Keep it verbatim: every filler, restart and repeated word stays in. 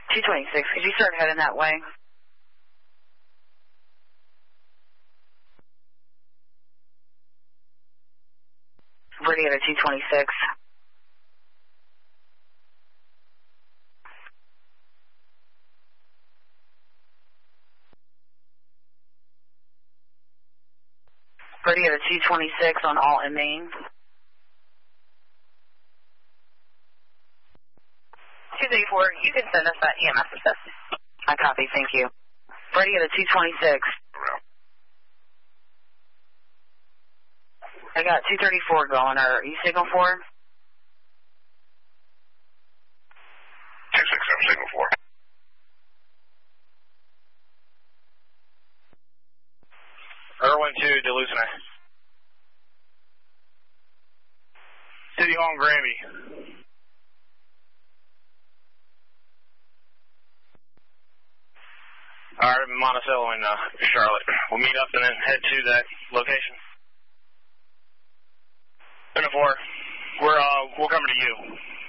two twenty-six, could you start heading that way? Radio to two twenty-six. Radio to two twenty-six on all in main. two eighty-four, you can send us that E M S assist. I copy, thank you. Radio to two twenty-six. I got two thirty-four going. Are you signal four? two six seven, signal four. Irwin two, Duluth. City Hall and Granby. All right, Monticello and uh, Charlotte. We'll meet up and then head to that location. ten four, we're, uh, we're coming to you.